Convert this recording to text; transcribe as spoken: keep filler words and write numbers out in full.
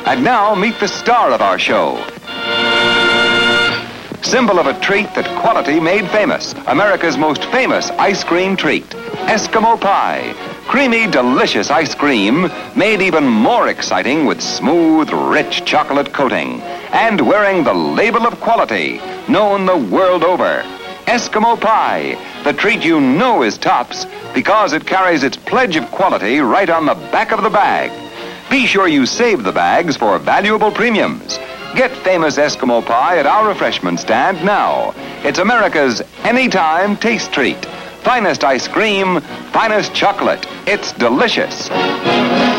And now, meet the star of our show. Symbol of a treat that quality made famous. America's most famous ice cream treat. Eskimo Pie. Creamy, delicious ice cream made even more exciting with smooth, rich chocolate coating. And wearing the label of quality, known the world over. Eskimo Pie, the treat you know is tops because it carries its pledge of quality right on the back of the bag. Be sure you save the bags for valuable premiums. Get famous Eskimo Pie at our refreshment stand now. It's America's anytime taste treat. Finest ice cream, finest chocolate. It's delicious.